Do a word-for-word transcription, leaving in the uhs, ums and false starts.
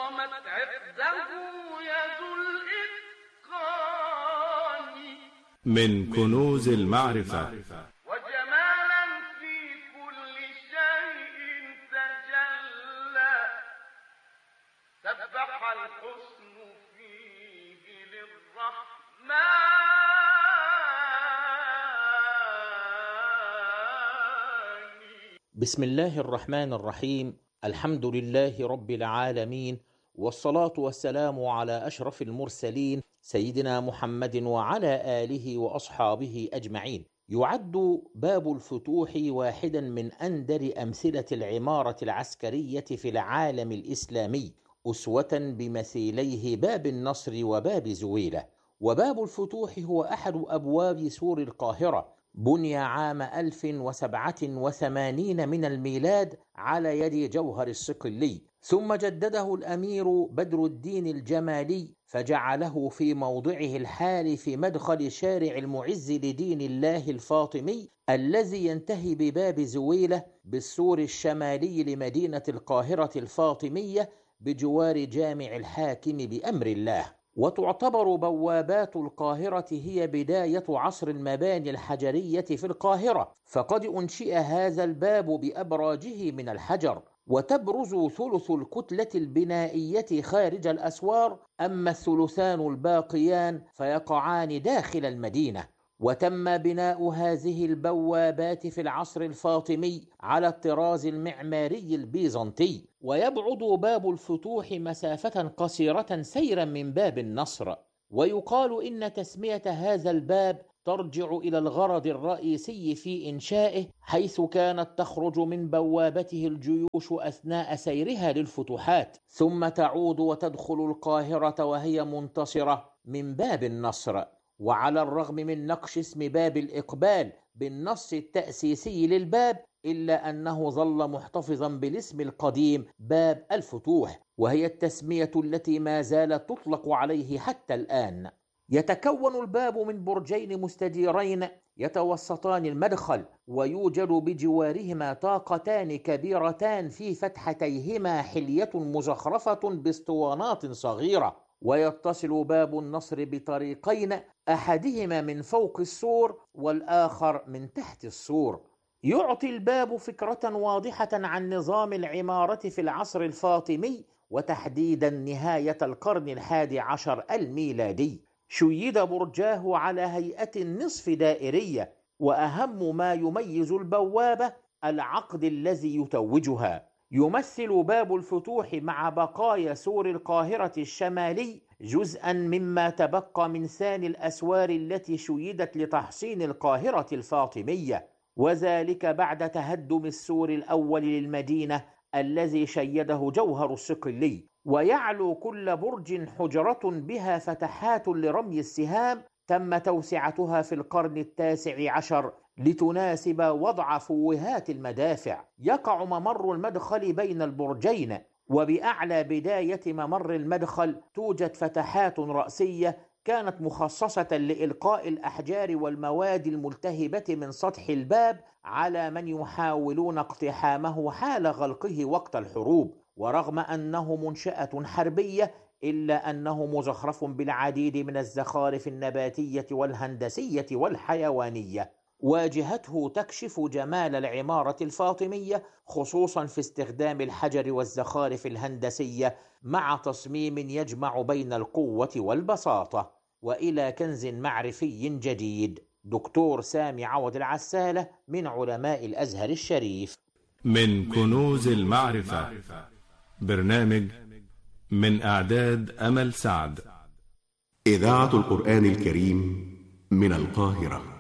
قامت عقده يد الإتقان من كنوز المعرفة وجمالا في كل شيء تجلى سبح الحسن فيه للرحمن بسم الله الرحمن الرحيم. الحمد لله رب العالمين، والصلاة والسلام على أشرف المرسلين سيدنا محمد وعلى آله وأصحابه أجمعين. يعد باب الفتوح واحدا من أندر أمثلة العمارة العسكرية في العالم الإسلامي، أسوة بمثيليه باب النصر وباب زويلة. وباب الفتوح هو أحد أبواب سور القاهرة، بني عام ألف وسبعة وثمانين من الميلاد على يد جوهر الصقلي، ثم جدده الأمير بدر الدين الجمالي فجعله في موضعه الحالي في مدخل شارع المعز لدين الله الفاطمي الذي ينتهي بباب زويلة بالسور الشمالي لمدينة القاهرة الفاطمية بجوار جامع الحاكم بأمر الله. وتعتبر بوابات القاهرة هي بداية عصر المباني الحجرية في القاهرة، فقد أنشئ هذا الباب بأبراجه من الحجر، وتبرز ثلث الكتلة البنائية خارج الأسوار، أما الثلثان الباقيان فيقعان داخل المدينة. وتم بناء هذه البوابات في العصر الفاطمي على الطراز المعماري البيزنطي، ويبعد باب الفتوح مسافة قصيرة سيرا من باب النصر. ويقال إن تسمية هذا الباب ترجع إلى الغرض الرئيسي في إنشائه، حيث كانت تخرج من بوابته الجيوش أثناء سيرها للفتوحات، ثم تعود وتدخل القاهرة وهي منتصرة من باب النصر. وعلى الرغم من نقش اسم باب الإقبال بالنص التأسيسي للباب، إلا أنه ظل محتفظا بالاسم القديم باب الفتوح، وهي التسمية التي ما زالت تطلق عليه حتى الآن. يتكون الباب من برجين مستديرين يتوسطان المدخل، ويوجد بجوارهما طاقتان كبيرتان في فتحتيهما حلية مزخرفة باسطوانات صغيرة. ويتصل باب النصر بطريقين، أحدهما من فوق السور والآخر من تحت السور. يعطي الباب فكرة واضحة عن نظام العمارة في العصر الفاطمي، وتحديدا نهاية القرن الحادي عشر الميلادي. شيد برجاه على هيئة نصف دائرية، وأهم ما يميز البوابة العقد الذي يتوجها. يمثل باب الفتوح مع بقايا سور القاهرة الشمالي جزءا مما تبقى من ثاني الأسوار التي شيدت لتحصين القاهرة الفاطمية، وذلك بعد تهدم السور الأول للمدينة الذي شيده جوهر الصقلي. ويعلو كل برج حجرة بها فتحات لرمي السهام، تم توسعتها في القرن التاسع عشر لتناسب وضع فوهات المدافع. يقع ممر المدخل بين البرجين، وبأعلى بداية ممر المدخل توجد فتحات رأسية كانت مخصصة لإلقاء الأحجار والمواد الملتهبة من سطح الباب على من يحاولون اقتحامه حال غلقه وقت الحروب. ورغم أنه منشأة حربية، إلا أنه مزخرف بالعديد من الزخارف النباتية والهندسية والحيوانية. واجهته تكشف جمال العمارة الفاطمية، خصوصا في استخدام الحجر والزخارف الهندسية مع تصميم يجمع بين القوة والبساطة. وإلى كنز معرفي جديد، دكتور سامي عوض العسالة من علماء الأزهر الشريف. من كنوز المعرفة، برنامج من إعداد أمل سعد. إذاعة القرآن الكريم من القاهرة.